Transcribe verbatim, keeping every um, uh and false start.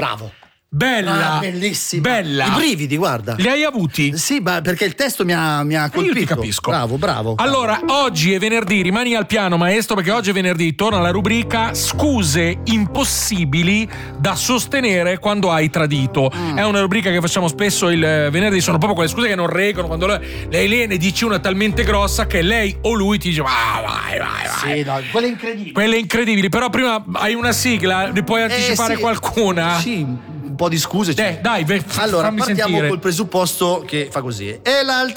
bravo. Bella, ah, bellissima, bella. I brividi, guarda. Li hai avuti? Sì, ma perché il testo mi ha, mi ha colpito. Io ti capisco. Bravo, bravo. Allora, oggi è venerdì, rimani al piano, maestro, perché oggi è venerdì, torna la rubrica scuse impossibili da sostenere quando hai tradito. Mm. È una rubrica che facciamo spesso il venerdì, sono proprio quelle scuse che non reggono, quando lei, lei ne dice una talmente grossa che lei o lui ti dice vai, vai, vai, vai. Sì, no, quelle incredibili. Quelle incredibili, però prima hai una sigla, ne puoi anticipare eh, sì, qualcuna? Sì. Un po' di scuse. Eh, dai, ve, allora fammi partiamo sentire. col presupposto che fa così. E l'altra